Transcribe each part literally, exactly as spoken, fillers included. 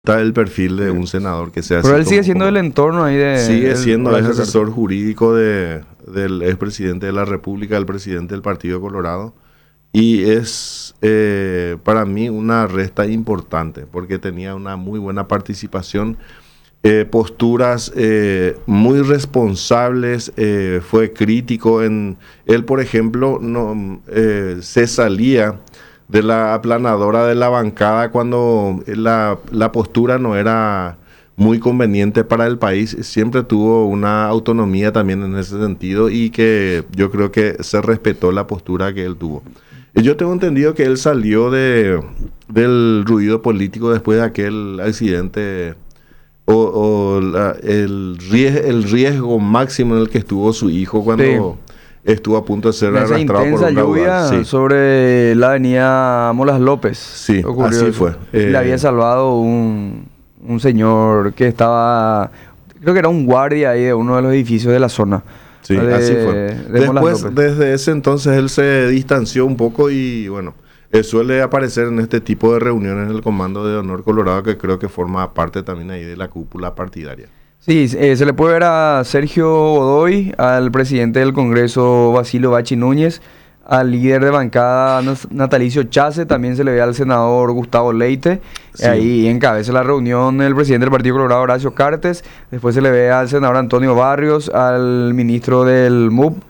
Está el perfil de un senador que sea así. Pero él como- sigue siendo como- del entorno ahí de... Sigue del siendo el Horacio asesor jurídico de, del expresidente de la República, el presidente del Partido Colorado. Y es eh, para mí una resta importante porque tenía una muy buena participación, eh, posturas eh, muy responsables, eh, fue crítico en... Él, por ejemplo, no eh, se salía de la aplanadora de la bancada cuando la, la postura no era muy conveniente para el país. Siempre tuvo una autonomía también en ese sentido y que yo creo que se respetó la postura que él tuvo. Y yo tengo entendido que él salió de, del ruido político después de aquel accidente o, o la- el, riesgo, el riesgo máximo en el que estuvo su hijo cuando estuvo a punto de ser Esa arrastrado por intensa un lluvia raudal. Sí. sobre la avenida Molas López. Sí, ocurrió así eso. fue. Le Eh, había salvado un, un señor que estaba... Creo que era un guardia ahí de uno de los edificios de la zona. Sí, de- así fue. de Molas Después, López. desde ese entonces, él se distanció un poco y, bueno, eh, suele aparecer en este tipo de reuniones en el Comando de Honor Colorado, que creo que forma parte también ahí de la cúpula partidaria. Sí, eh, se le puede ver a Sergio Godoy, al presidente del Congreso Basilio Bachi Núñez, al líder de bancada Nas- Natalicio Chase, también se le ve al senador Gustavo Leite, Sí. ahí encabeza la reunión el presidente del Partido Colorado Horacio Cartes, después se le ve al senador Antonio Barrios, al ministro del M U P,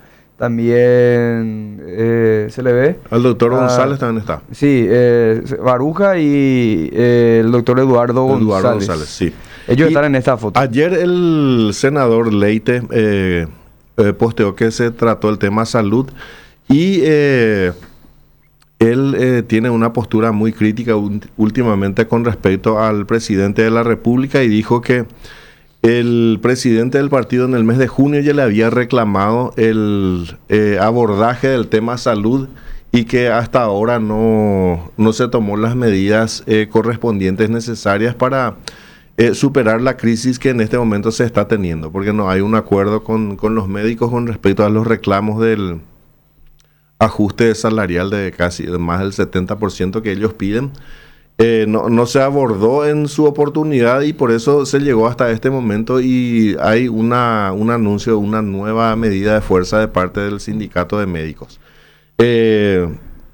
también eh, se le ve. Al doctor Ah, González también está. Sí, eh, Baruja y eh, el doctor Eduardo González. Eduardo González, sí. Ellos Y están en esta foto. Ayer el senador Leite eh, eh, posteó que se trató el tema salud y eh, él eh, tiene una postura muy crítica un- últimamente con respecto al presidente de la República y dijo que el presidente del partido en el mes de junio ya le había reclamado el eh, abordaje del tema salud y que hasta ahora no, no se tomó las medidas eh, correspondientes necesarias para eh, superar la crisis que en este momento se está teniendo, porque no hay un acuerdo con, con los médicos con respecto a los reclamos del ajuste salarial de casi de más del setenta por ciento que ellos piden. Eh, no, no se abordó en su oportunidad y por eso se llegó hasta este momento y hay una, un anuncio, una nueva medida de fuerza de parte del sindicato de médicos. Eh,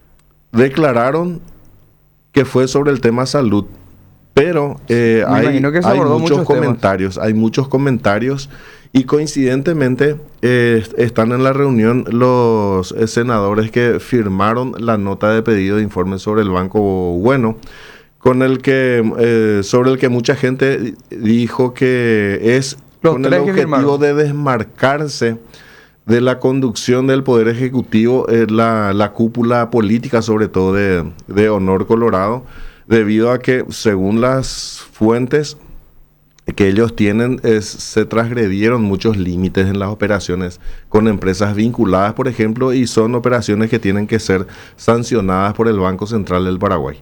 declararon que fue sobre el tema salud, pero eh, Me hay, imagino que se hay abordó muchos muchos temas. comentarios, hay muchos comentarios y coincidentemente eh, están en la reunión los eh, senadores que firmaron la nota de pedido de informe sobre el Banco Bueno, con el que eh, sobre el que mucha gente dijo que es Los con el tres que objetivo firmaron. de desmarcarse de la conducción del Poder Ejecutivo, eh, la, la cúpula política, sobre todo de, de Honor Colorado, debido a que, según las fuentes que ellos tienen, es- se transgredieron muchos límites en las operaciones con empresas vinculadas, por ejemplo, y son operaciones que tienen que ser sancionadas por el Banco Central del Paraguay.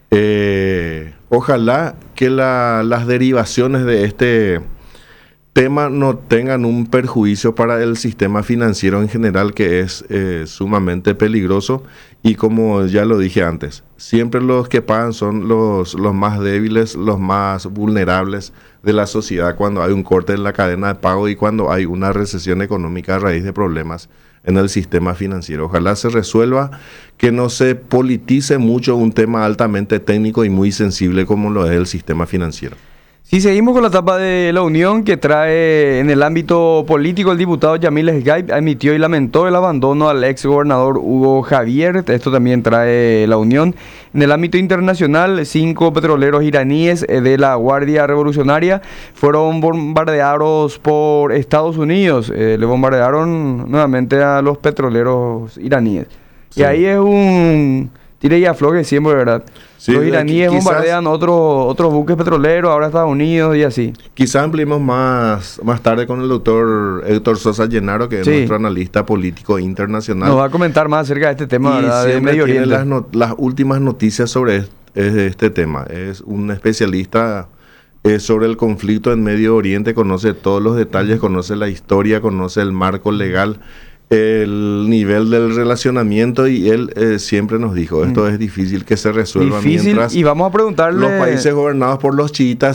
Eh, ojalá que la- las derivaciones de este tema no tengan un perjuicio para el sistema financiero en general, que es eh, sumamente peligroso y, como ya lo dije antes, siempre los que pagan son los, los más débiles, los más vulnerables de la sociedad cuando hay un corte en la cadena de pago y cuando hay una recesión económica a raíz de problemas en el sistema financiero. Ojalá se resuelva, que no se politice mucho un tema altamente técnico y muy sensible como lo es el sistema financiero. Si seguimos con la etapa de la unión que trae en el ámbito político, el diputado Yamil Esgaib admitió y lamentó el abandono al ex gobernador Hugo Javier. Esto también trae la unión. En el ámbito internacional, cinco petroleros iraníes eh, de la Guardia Revolucionaria fueron bombardeados por Estados Unidos. Eh, le bombardearon nuevamente a los petroleros iraníes. Sí. Y ahí es un tire y afloje siempre, ¿verdad? Sí, Los de- iraníes quizás- bombardean otros otros buques petroleros, ahora Estados Unidos y así. Quizá ampliemos más, más tarde con el doctor Héctor Sosa Llenaro, que es Sí. nuestro analista político internacional. Nos va a comentar más acerca de este tema, y ¿verdad? De siempre Medio tiene Oriente. las, no- las últimas noticias sobre est- es- este tema. Es un especialista eh, sobre el conflicto en Medio Oriente, conoce todos los detalles, conoce la historia, conoce el marco legal. el nivel del relacionamiento y él eh, siempre nos dijo, esto mm. es difícil que se resuelva difícil, mientras y vamos a preguntarle los países gobernados por los chiitas